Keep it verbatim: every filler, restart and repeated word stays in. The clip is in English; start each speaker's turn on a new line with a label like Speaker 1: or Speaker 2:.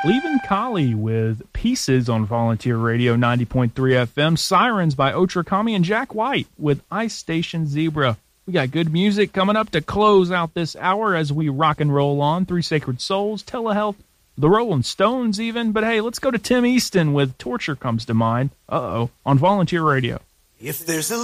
Speaker 1: Leaving Kali with Pieces on Volunteer Radio ninety point three F M. Sirens by Otra Kami and Jack White with Ice Station Zebra. We got good music coming up to close out this hour as we rock and roll on. Three Sacred Souls, Telehealth, the Rolling Stones even. But hey, let's go to Tim Easton with Torture Comes to Mind. Uh-oh, on Volunteer Radio.
Speaker 2: If there's a